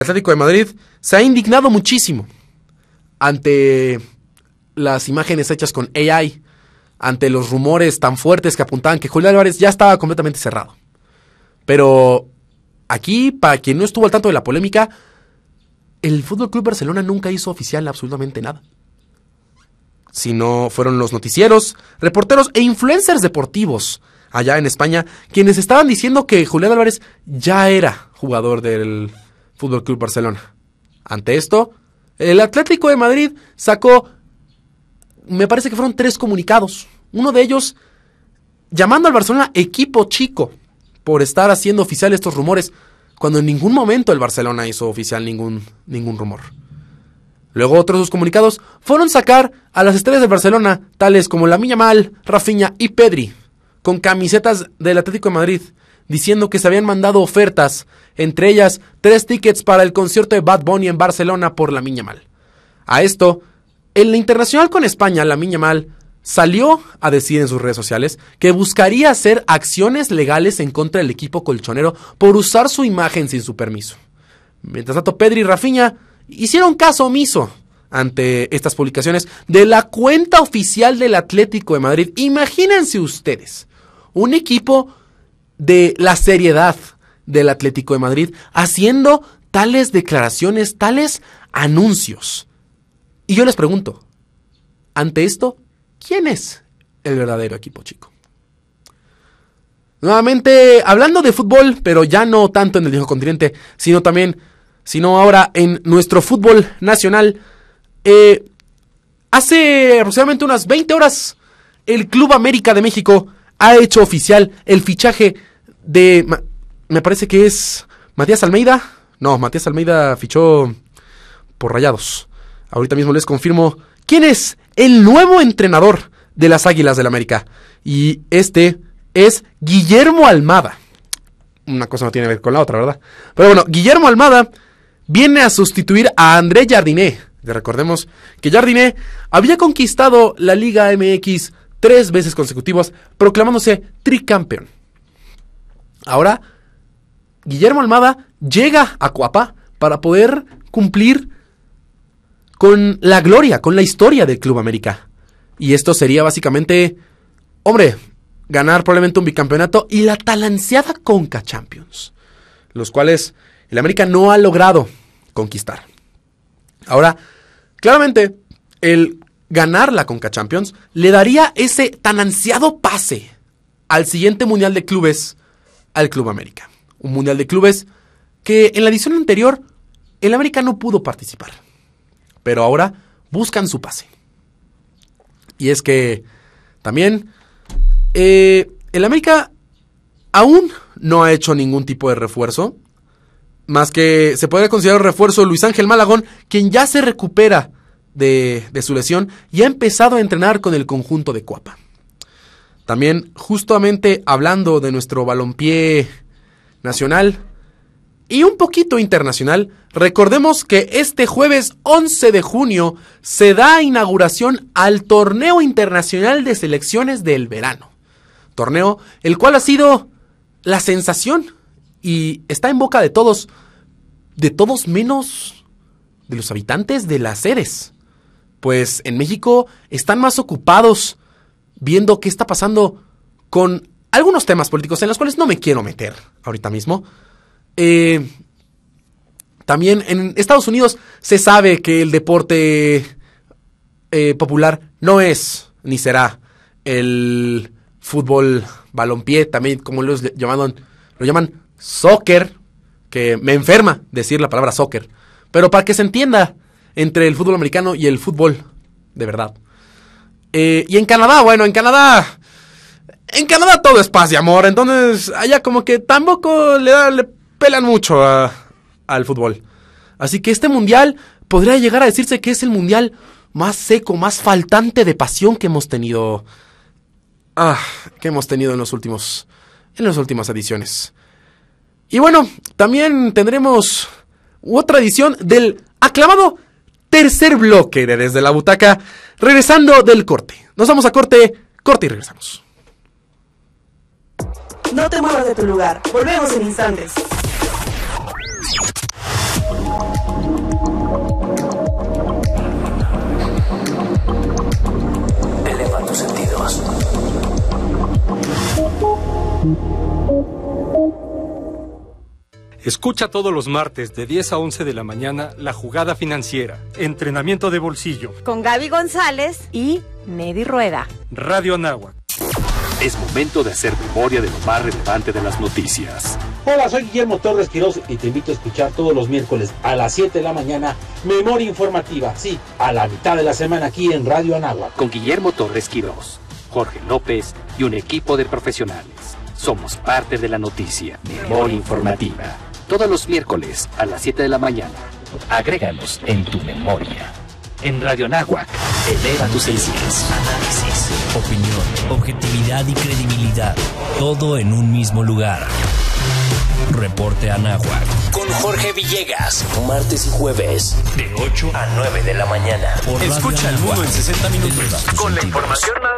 Atlético de Madrid se ha indignado muchísimo ante las imágenes hechas con AI, ante los rumores tan fuertes que apuntaban que Julián Álvarez ya estaba completamente cerrado. Pero aquí, para quien no estuvo al tanto de la polémica, el FC Barcelona nunca hizo oficial absolutamente nada. Sino fueron los noticieros, reporteros e influencers deportivos allá en España quienes estaban diciendo que Julián Álvarez ya era jugador del FC Barcelona. Ante esto, el Atlético de Madrid sacó, me parece que fueron 3 comunicados. Uno de ellos llamando al Barcelona equipo chico por estar haciendo oficial estos rumores, cuando en ningún momento el Barcelona hizo oficial ningún rumor. Luego otros 2 comunicados fueron sacar a las estrellas del Barcelona, tales como Lamine Yamal, Rafinha y Pedri, con camisetas del Atlético de Madrid, diciendo que se habían mandado ofertas, entre ellas 3 tickets para el concierto de Bad Bunny en Barcelona por Lamine Yamal. A esto, el internacional con España, Lamine Yamal, salió a decir en sus redes sociales que buscaría hacer acciones legales en contra del equipo colchonero por usar su imagen sin su permiso. Mientras tanto, Pedri y Rafinha hicieron caso omiso ante estas publicaciones de la cuenta oficial del Atlético de Madrid. Imagínense ustedes, un equipo de la seriedad del Atlético de Madrid haciendo tales declaraciones, tales anuncios. Y yo les pregunto, ante esto, ¿quién es el verdadero equipo chico? Nuevamente, hablando de fútbol, pero ya no tanto en el viejo continente, sino ahora en nuestro fútbol nacional. Hace aproximadamente unas 20 horas, el Club América de México ha hecho oficial el fichaje de, me parece que es Matías Almeida. No, Matías Almeida fichó por Rayados. Ahorita mismo les confirmo quién es el nuevo entrenador de las Águilas del América. Y este es Guillermo Almada. Una cosa no tiene que ver con la otra, ¿verdad? Pero bueno, Guillermo Almada viene a sustituir a André Jardiné. Recordemos que Jardiné había conquistado la Liga MX 3 veces consecutivas, proclamándose tricampeón. Ahora, Guillermo Almada llega a Cuapa para poder cumplir con la gloria, con la historia del Club América. Y esto sería básicamente, ganar probablemente un bicampeonato y la tan ansiada Conca Champions, los cuales el América no ha logrado conquistar. Ahora, claramente, el ganar la Conca Champions le daría ese tan ansiado pase al siguiente Mundial de Clubes al Club América. Un Mundial de Clubes que en la edición anterior el América no pudo participar. Pero ahora buscan su pase. Y es que también el América aún no ha hecho ningún tipo de refuerzo. Más que se puede considerar refuerzo Luis Ángel Malagón, quien ya se recupera de su lesión y ha empezado a entrenar con el conjunto de Cuapa. También, justamente hablando de nuestro balompié nacional y un poquito internacional, recordemos que este jueves 11 de junio se da inauguración al Torneo Internacional de Selecciones del Verano. Torneo el cual ha sido la sensación y está en boca de todos menos de los habitantes de las sedes. Pues en México están más ocupados viendo qué está pasando con algunos temas políticos en los cuales no me quiero meter ahorita mismo. También en Estados Unidos se sabe que el deporte popular no es ni será el fútbol balompié, también como lo llaman soccer, que me enferma decir la palabra soccer, pero para que se entienda entre el fútbol americano y el fútbol de verdad. Y en Canadá, en Canadá todo es paz y amor, entonces allá como que tampoco le pelan mucho al fútbol. Así que este mundial podría llegar a decirse que es el mundial más seco, más faltante de pasión que hemos tenido. En las últimas ediciones. Y bueno, también tendremos otra edición del aclamado tercer bloque de Desde la Butaca, regresando del corte. Nos vamos a corte y regresamos. No te muevas de tu lugar, volvemos en instantes. Escucha todos los martes de 10 a 11 de la mañana La Jugada Financiera, entrenamiento de bolsillo. Con Gaby González y Nedi Rueda. Radio Anáhuac. Es momento de hacer memoria de lo más relevante de las noticias. Hola, soy Guillermo Torres Quirós y te invito a escuchar todos los miércoles a las 7 de la mañana Memoria Informativa, sí, a la mitad de la semana aquí en Radio Anáhuac. Con Guillermo Torres Quirós, Jorge López y un equipo de profesionales. Somos parte de la noticia. Memoria Informativa. Todos los miércoles a las 7 de la mañana. Agréganos en tu memoria. En Radio Anáhuac, eleva tus sentidos. Análisis, opinión, objetividad y credibilidad. Todo en un mismo lugar. Reporte Anáhuac. Con Jorge Villegas. Martes y jueves. De 8 a 9 de la mañana. Escucha el mundo en 60 minutos. Con la información más